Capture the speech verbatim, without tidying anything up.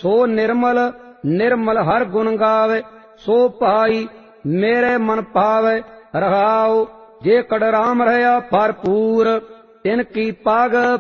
सो निर्मल निर्मल हर गुण गावे। सो भाई मेरे मन पावे रहाओ। जे कड़ राम रहया भरपूर तिनकी पग